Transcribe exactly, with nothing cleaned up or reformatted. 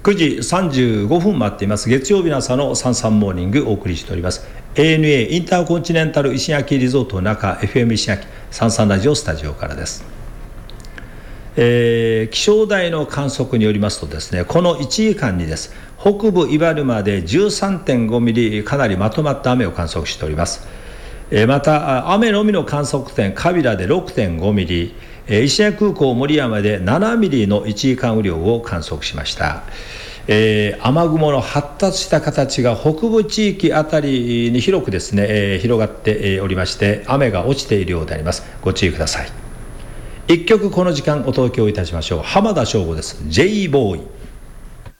くじさんじゅうごふん回っています。月曜日の朝のサンサンモーニングお送りしております。 エーエヌエー インターコンチネンタル石垣リゾート中 エフエム 石垣サンサンラジオスタジオからです。えー、気象台の観測によりますとですね、このいちじかんにです北部岩沼で じゅうさんてんごミリ、かなりまとまった雨を観測しております。えー、また雨のみの観測点カビラで ろくてんごミリ、えー、石垣空港守山でななミリのいちじかん雨量を観測しました。えー、雨雲の発達した形が北部地域あたりに広くですね、えー、広がっておりまして、雨が落ちているようであります。ご注意ください。一曲この時間お届けをいたしましょう。浜田省吾です。 J ボーイ。